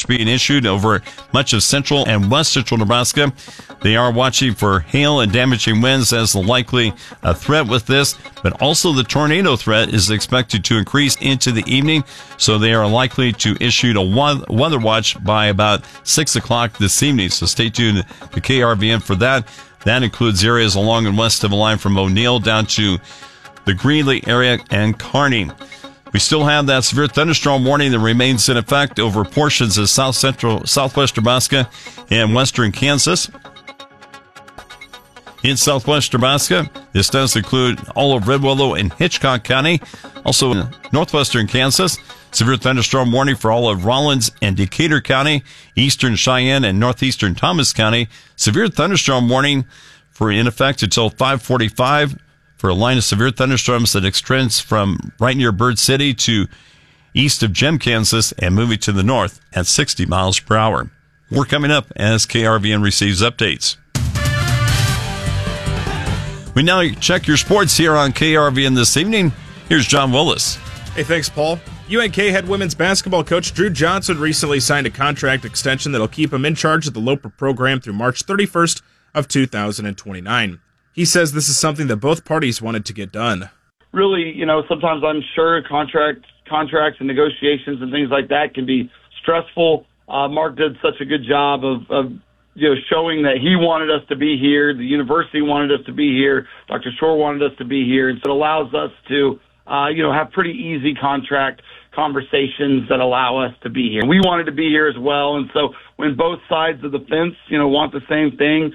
watch being issued over much of central and west central Nebraska. They are watching for hail and damaging winds as the likely threat with this, but also the tornado threat is expected to increase into the evening, so they are likely to issue a weather watch by about 6 o'clock this evening. So stay tuned to KRVN for that. That includes areas along and west of the line from O'Neill down to the Greeley area and Kearney. We still have that severe thunderstorm warning that remains in effect over portions of southwest Nebraska and western Kansas. In southwest Nebraska, this does include all of Red Willow and Hitchcock County. Also in northwestern Kansas, severe thunderstorm warning for all of Rollins and Decatur County, eastern Cheyenne and northeastern Thomas County. Severe thunderstorm warning for in effect until 5:45 for a line of severe thunderstorms that extends from right near Bird City to east of Gem, Kansas, and moving to the north at 60 miles per hour. More coming up as KRVN receives updates. We now check your sports here on KRVN this evening. Here's John Willis. Hey, thanks, Paul. UNK head women's basketball coach Drew Johnson recently signed a contract extension that'll keep him in charge of the Loper program through March 31st of 2029. He says this is something that both parties wanted to get done. Really, sometimes I'm sure contracts and negotiations and things like that can be stressful. Mark did such a good job of showing that he wanted us to be here. The university wanted us to be here. Dr. Shore wanted us to be here. And so it allows us to, have pretty easy contract conversations that allow us to be here. We wanted to be here as well. And so when both sides of the fence, want the same thing,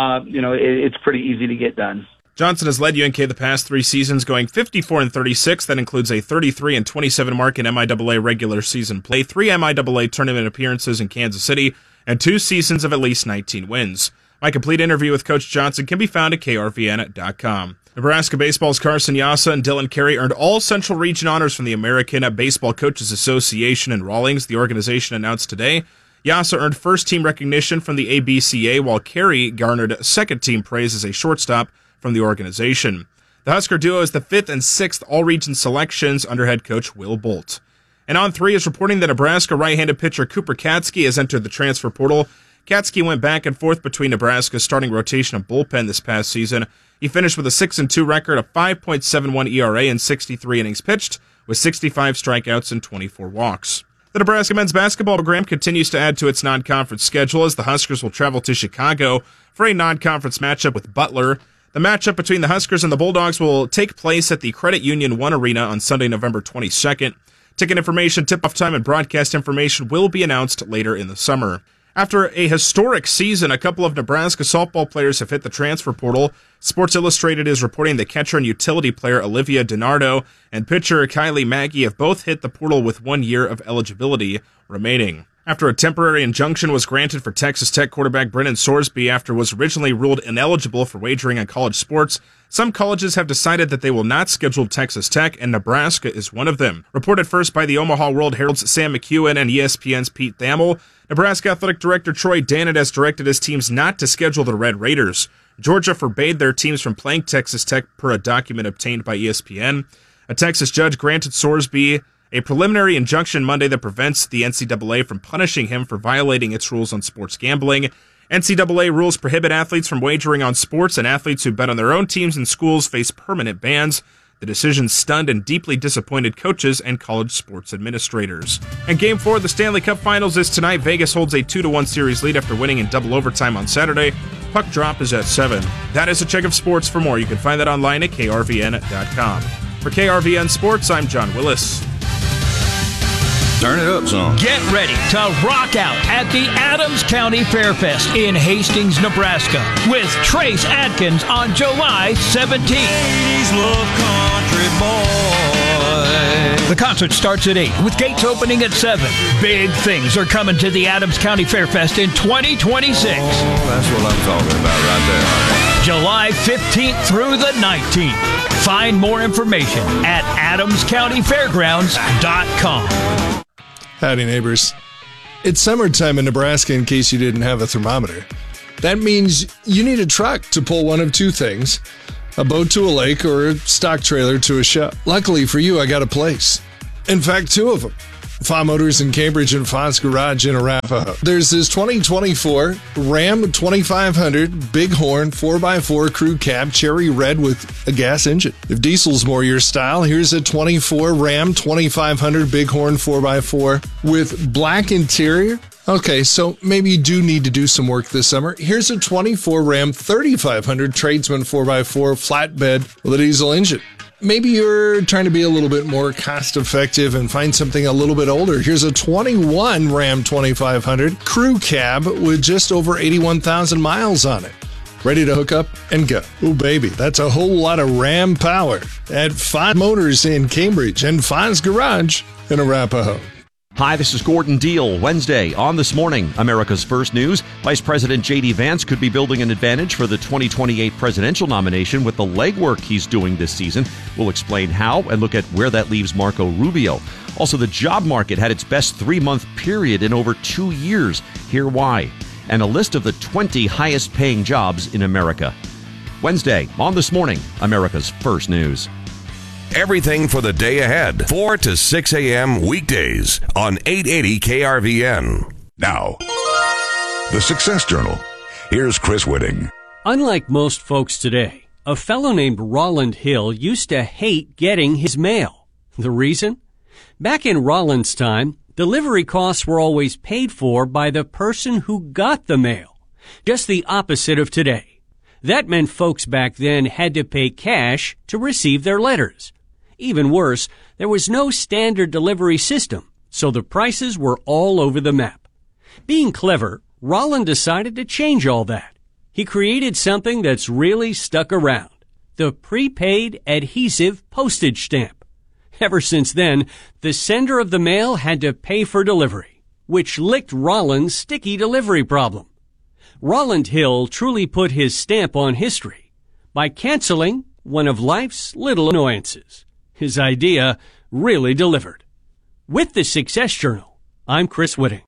it's pretty easy to get done. Johnson has led UNK the past 3 seasons, going 54-36. That includes a 33-27 mark in MIAA regular season play, 3 MIAA tournament appearances in Kansas City, and 2 seasons of at least 19 wins. My complete interview with Coach Johnson can be found at krvn.com. Nebraska Baseball's Carson Yassa and Dylan Carey earned all Central Region honors from the American Baseball Coaches Association in Rawlings, the organization announced today. Yassa earned first-team recognition from the ABCA, while Carey garnered second-team praise as a shortstop from the organization. The Husker duo is the 5th and 6th all-region selections under head coach Will Bolt. And On3 is reporting that Nebraska right-handed pitcher Cooper Katsky has entered the transfer portal. Katsky went back and forth between Nebraska's starting rotation and bullpen this past season. He finished with a 6-2 record, a 5.71 ERA, and 63 innings pitched, with 65 strikeouts and 24 walks. The Nebraska men's basketball program continues to add to its non-conference schedule as the Huskers will travel to Chicago for a non-conference matchup with Butler. The matchup between the Huskers and the Bulldogs will take place at the Credit Union One Arena on Sunday, November 22nd. Ticket information, tip-off time, and broadcast information will be announced later in the summer. After a historic season, a couple of Nebraska softball players have hit the transfer portal. Sports Illustrated is reporting that catcher and utility player Olivia DiNardo and pitcher Kylie Maggie have both hit the portal with 1 year of eligibility remaining. After a temporary injunction was granted for Texas Tech quarterback Brennan Sorsby after was originally ruled ineligible for wagering on college sports, some colleges have decided that they will not schedule Texas Tech, and Nebraska is one of them. Reported first by the Omaha World Herald's Sam McEwen and ESPN's Pete Thamel, Nebraska Athletic Director Troy Dannett has directed his teams not to schedule the Red Raiders. Georgia forbade their teams from playing Texas Tech per a document obtained by ESPN. A Texas judge granted Sorsby a preliminary injunction Monday that prevents the NCAA from punishing him for violating its rules on sports gambling. NCAA rules prohibit athletes from wagering on sports, and athletes who bet on their own teams and schools face permanent bans. The decision stunned and deeply disappointed coaches and college sports administrators. And Game 4 of the Stanley Cup Finals is tonight. Vegas holds a 2-1 series lead after winning in double overtime on Saturday. Puck drop is at 7. That is a check of sports. For more, you can find that online at krvn.com. For KRVN Sports, I'm John Willis. Turn it up some. Get ready to rock out at the Adams County Fairfest in Hastings, Nebraska with Trace Adkins on July 17th. Ladies love country boy. The concert starts at 8 with gates opening at 7. Big things are coming to the Adams County Fairfest in 2026. Oh, that's what I'm talking about right there. July 15th through the 19th. Find more information at adamscountyfairgrounds.com. Howdy, neighbors. It's summertime in Nebraska in case you didn't have a thermometer. That means you need a truck to pull one of 2 things: a boat to a lake or a stock trailer to a show. Luckily for you, I got a place. In fact, 2 of them. Fa Motors in Cambridge and Fa's Garage in Arapahoe. There's this 2024 Ram 2500 Bighorn 4x4 crew cab cherry red with a gas engine. If diesel's more your style, here's a 24 Ram 2500 Bighorn 4x4 with black interior. Okay, so maybe you do need to do some work this summer. Here's a 24 Ram 3500 Tradesman 4x4 flatbed with a diesel engine. Maybe you're trying to be a little bit more cost effective and find something a little bit older. Here's a 21 Ram 2500 crew cab with just over 81,000 miles on it. Ready to hook up and go. Oh, baby, that's a whole lot of Ram power at Fa Motors in Cambridge and Fa's Garage in Arapahoe. Hi, this is Gordon Deal. Wednesday on This Morning, America's First News. Vice President J.D. Vance could be building an advantage for the 2028 presidential nomination with the legwork he's doing this season. We'll explain how and look at where that leaves Marco Rubio. Also, the job market had its best 3-month period in over 2 years. Hear why. And a list of the 20 highest paying jobs in America. Wednesday on This Morning, America's First News. Everything for the day ahead. 4 to 6 a.m. weekdays on 880 KRVN. Now, the Success Journal. Here's Chris Whitting. Unlike most folks today, a fellow named Roland Hill used to hate getting his mail. The reason? Back in Roland's time, delivery costs were always paid for by the person who got the mail. Just the opposite of today. That meant folks back then had to pay cash to receive their letters. Even worse, there was no standard delivery system, so the prices were all over the map. Being clever, Roland decided to change all that. He created something that's really stuck around, the prepaid adhesive postage stamp. Ever since then, the sender of the mail had to pay for delivery, which licked Roland's sticky delivery problem. Roland Hill truly put his stamp on history by canceling one of life's little annoyances. His idea really delivered. With the Success Journal, I'm Chris Whitting.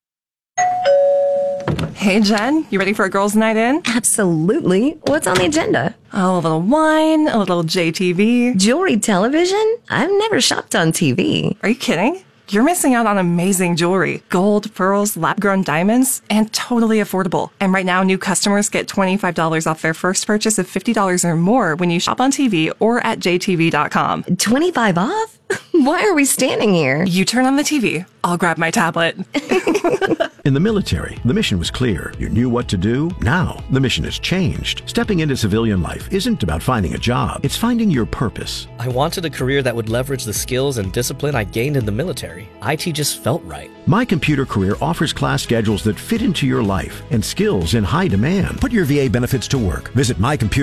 Hey, Jen, you ready for a girls' night in? Absolutely. What's on the agenda? Oh, a little wine, a little JTV. Jewelry television? I've never shopped on TV. Are you kidding? You're missing out on amazing jewelry. Gold, pearls, lab-grown diamonds, and totally affordable. And right now, new customers get $25 off their first purchase of $50 or more when you shop on TV or at jtv.com. 25 off? Why are we standing here? You turn on the TV. I'll grab my tablet. In the military, the mission was clear. You knew what to do. Now, the mission has changed. Stepping into civilian life isn't about finding a job. It's finding your purpose. I wanted a career that would leverage the skills and discipline I gained in the military. IT just felt right. My Computer Career offers class schedules that fit into your life and skills in high demand. Put your VA benefits to work. Visit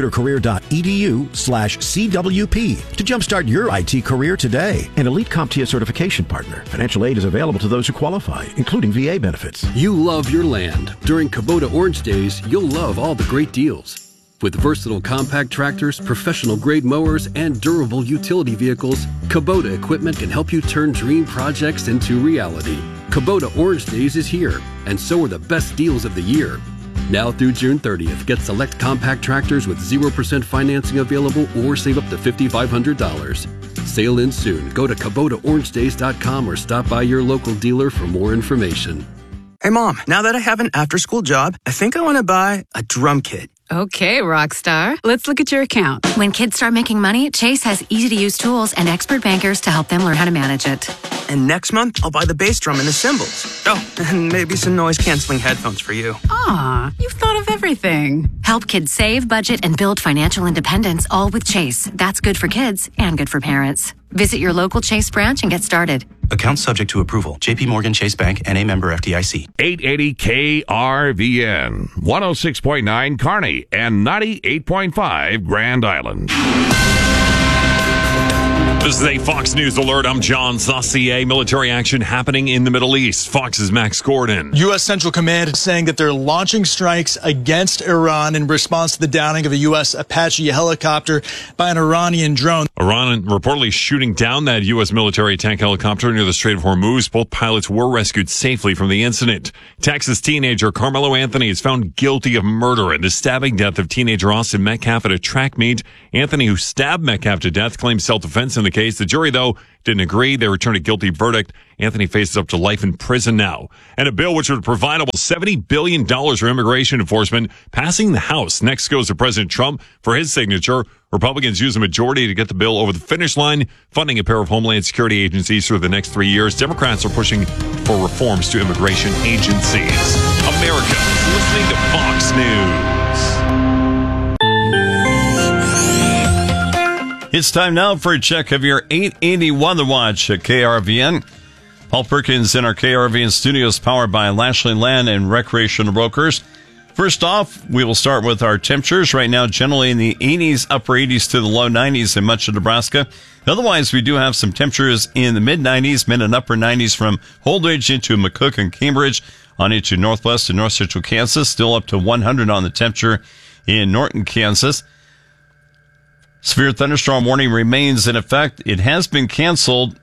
mycomputercareer.edu/CWP to jumpstart your IT career today. An elite CompTIA certification partner. Financial aid is available to those who qualify, including VA benefits. You love your land. During Kubota Orange Days, you'll love all the great deals. With versatile compact tractors, professional-grade mowers, and durable utility vehicles, Kubota equipment can help you turn dream projects into reality. Kubota Orange Days is here, and so are the best deals of the year. Now through June 30th, get select compact tractors with 0% financing available or save up to $5,500. Sale ends soon. Go to KubotaOrangeDays.com or stop by your local dealer for more information. Hey, Mom, now that I have an after-school job, I think I want to buy a drum kit. Okay, Rockstar. Let's look at your account. When kids start making money, Chase has easy-to-use tools and expert bankers to help them learn how to manage it. And next month, I'll buy the bass drum and the cymbals. Oh, and maybe some noise-canceling headphones for you. Aw, you've thought of everything. Help kids save, budget, and build financial independence, all with Chase. That's good for kids and good for parents. Visit your local Chase branch and get started. Account subject to approval. J.P. Morgan Chase Bank, N.A. member FDIC. 880 KRVN, 106.9 Kearney, and 98.5 Grand Island. This is a Fox News alert. I'm John Saucier. Military action happening in the Middle East. Fox's Max Gordon. U.S. Central Command is saying that they're launching strikes against Iran in response to the downing of a U.S. Apache helicopter by an Iranian drone. Iran reportedly shooting down that U.S. military attack helicopter near the Strait of Hormuz. Both pilots were rescued safely from the incident. Texas teenager Carmelo Anthony is found guilty of murder in the stabbing death of teenager Austin Metcalf at a track meet. Anthony, who stabbed Metcalf to death, claims self-defense in the case. The jury, though, didn't agree. They returned a guilty verdict. Anthony faces up to life in prison now. And a bill which would provide almost $70 billion for immigration enforcement passing the House. Next goes to President Trump for his signature. Republicans use a majority to get the bill over the finish line, funding a pair of Homeland Security agencies for the next 3 years. Democrats are pushing for reforms to immigration agencies. America is listening to Fox News. It's time now for a check of your 880 Weather Watch at KRVN. Paul Perkins in our KRVN studios, powered by Lashley Land and Recreational Brokers. First off, we will start with our temperatures. Right now, generally in the 80s, upper 80s to the low 90s in much of Nebraska. Otherwise, we do have some temperatures in the mid-90s, mid and upper 90s from Holdridge into McCook and Cambridge, on into northwest and north central Kansas. Still up to 100 on the temperature in Norton, Kansas. Severe thunderstorm warning remains in effect. It has been canceled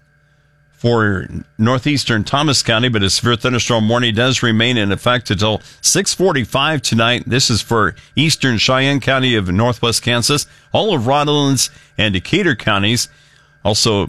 for northeastern Thomas County, but a severe thunderstorm warning does remain in effect until 6:45 tonight. This is for eastern Cheyenne County of northwest Kansas, all of Rodlands and Decatur counties, also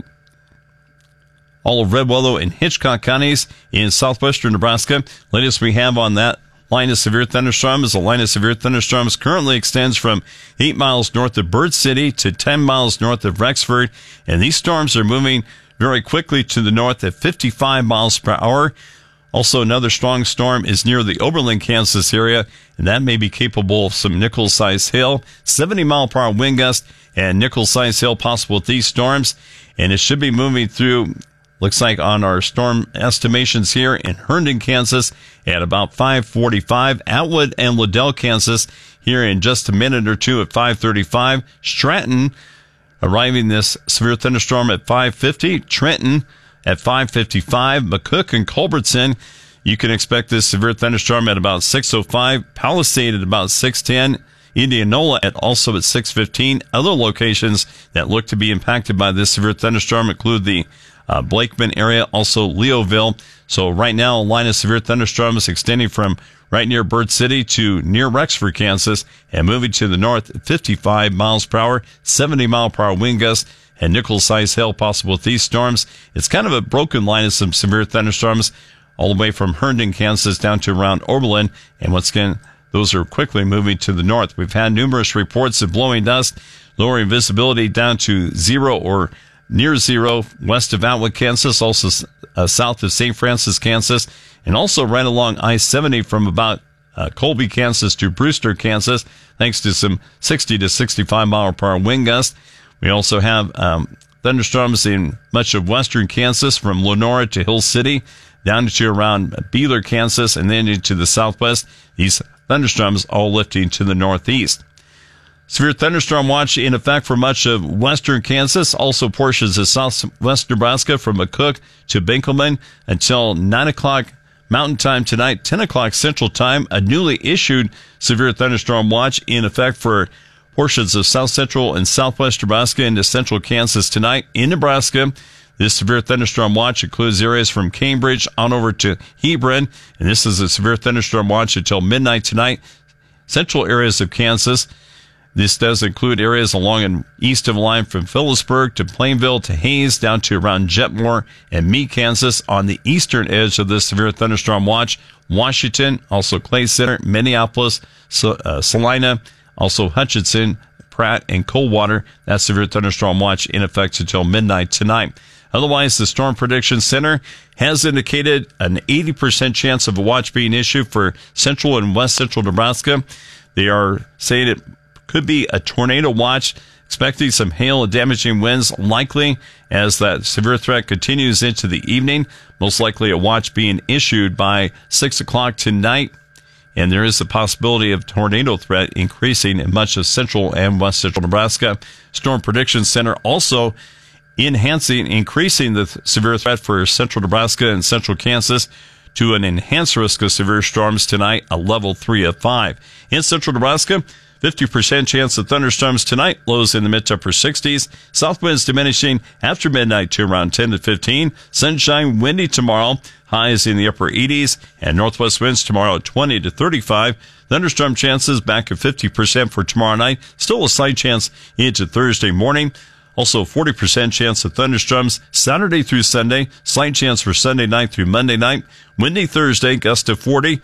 all of Red Willow and Hitchcock counties in southwestern Nebraska. Latest we have on that line of severe thunderstorms. The line of severe thunderstorms currently extends from 8 miles north of Bird City to 10 miles north of Rexford, and these storms are moving very quickly to the north at 55 miles per hour. Also, another strong storm is near the Oberlin, Kansas area, and that may be capable of some nickel-sized hail. 70-mile-per-hour wind gust and nickel-sized hail possible with these storms, and it should be moving through, looks like on our storm estimations here in Herndon, Kansas at about 5:45. Atwood and Liddell, Kansas here in just a minute or two at 5:35. Stratton arriving this severe thunderstorm at 5:50. Trenton at 5:55. McCook and Culbertson, you can expect this severe thunderstorm at about 6:05. Palisade at about 6:10. Indianola also at 6:15. Other locations that look to be impacted by this severe thunderstorm include the Blakeman area, also Leoville. So right now, a line of severe thunderstorms extending from right near Bird City to near Rexford, Kansas, and moving to the north at 55 miles per hour, 70-mile-per-hour wind gusts, and nickel-sized hail possible with these storms. It's kind of a broken line of some severe thunderstorms all the way from Herndon, Kansas, down to around Oberlin. And once again, those are quickly moving to the north. We've had numerous reports of blowing dust, lowering visibility down to zero or near zero west of Atwood, Kansas, also south of St. Francis, Kansas, and also right along I-70 from about Colby, Kansas to Brewster, Kansas, thanks to some 60 to 65 mile per hour wind gusts. We also have thunderstorms in much of western Kansas from Lenora to Hill City, down to around Beeler, Kansas, and then into the southwest. These thunderstorms all lifting to the northeast. Severe thunderstorm watch in effect for much of western Kansas, also portions of southwest Nebraska from McCook to Binkelman until 9 o'clock Mountain Time tonight, 10 o'clock Central Time. A newly issued severe thunderstorm watch in effect for portions of south central and southwest Nebraska into central Kansas tonight. In Nebraska, this severe thunderstorm watch includes areas from Cambridge on over to Hebron, and this is a severe thunderstorm watch until midnight tonight. Central areas of Kansas. This does include areas along and east of the line from Phillipsburg to Plainville to Hayes down to around Jetmore and Meade, Kansas. On the eastern edge of this severe thunderstorm watch, Washington, also Clay Center, Minneapolis, Salina, also Hutchinson, Pratt, and Coldwater. That severe thunderstorm watch in effect until midnight tonight. Otherwise, the Storm Prediction Center has indicated an 80% chance of a watch being issued for central and west central Nebraska. They are saying it could be a tornado watch, expecting some hail and damaging winds likely as that severe threat continues into the evening. Most likely a watch being issued by 6 o'clock tonight. And there is a possibility of tornado threat increasing in much of central and west central Nebraska. Storm Prediction Center also increasing the severe threat for central Nebraska and central Kansas to an enhanced risk of severe storms tonight, a level 3 of 5. In central Nebraska, 50% chance of thunderstorms tonight, lows in the mid to upper 60s. South winds diminishing after midnight to around 10 to 15. Sunshine, windy tomorrow, highs in the upper 80s. And northwest winds tomorrow at 20 to 35. Thunderstorm chances back at 50% for tomorrow night. Still a slight chance into Thursday morning. Also, 40% chance of thunderstorms Saturday through Sunday. Slight chance for Sunday night through Monday night. Windy Thursday, gust of 40.